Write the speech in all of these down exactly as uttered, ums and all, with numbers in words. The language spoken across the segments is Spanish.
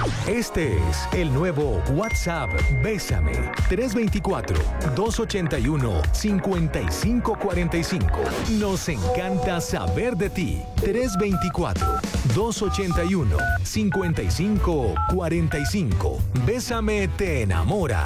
Este es el nuevo WhatsApp Bésame. tres dos cuatro, dos ocho uno, cinco cinco cuatro cinco. Nos encanta saber de ti. tres dos cuatro, dos ocho uno, cinco cinco cuatro cinco. Bésame te enamora.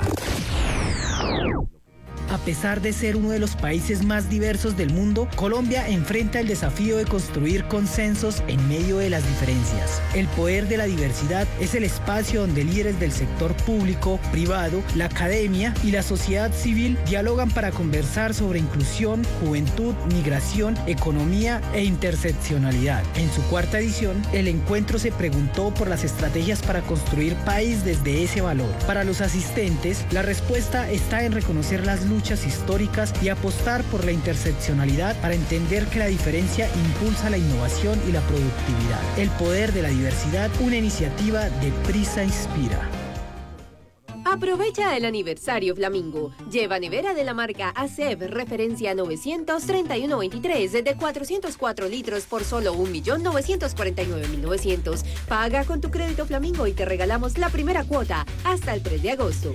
A pesar de ser uno de los países más diversos del mundo, Colombia enfrenta el desafío de construir consensos en medio de las diferencias. El poder de la diversidad es el espacio donde líderes del sector público, privado, la academia y la sociedad civil dialogan para conversar sobre inclusión, juventud, migración, economía e interseccionalidad. En su cuarta edición, el encuentro se preguntó por las estrategias para construir país desde ese valor. Para los asistentes, la respuesta está en reconocer las luchas históricas y apostar por la interseccionalidad para entender que la diferencia impulsa la innovación y la productividad. El poder de la diversidad, una iniciativa de Prisa Inspira. Aprovecha el aniversario Flamingo. Lleva nevera de la marca A C E B, referencia novecientos treinta y uno veintitrés, de cuatrocientos cuatro litros por solo un millón novecientos cuarenta y nueve mil novecientos. Paga con tu crédito Flamingo y te regalamos la primera cuota hasta el tres de agosto.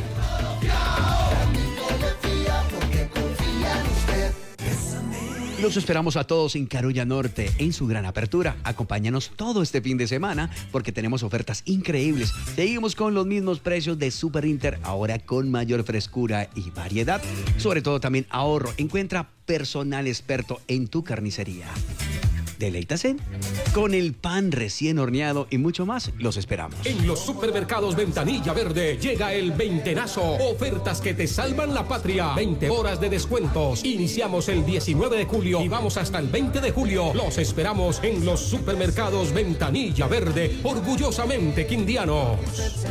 Los esperamos a todos en Carulla Norte, en su gran apertura. Acompáñanos todo este fin de semana porque tenemos ofertas increíbles. Seguimos con los mismos precios de Super Inter, ahora con mayor frescura y variedad. Sobre todo también ahorro. Encuentra personal experto en tu carnicería. Deleítase con el pan recién horneado y mucho más. Los esperamos. En los supermercados Ventanilla Verde llega el veintenazo. Ofertas que te salvan la patria. veinte horas de descuentos. Iniciamos el diecinueve de julio y vamos hasta el veinte de julio. Los esperamos en los supermercados Ventanilla Verde. Orgullosamente quindianos.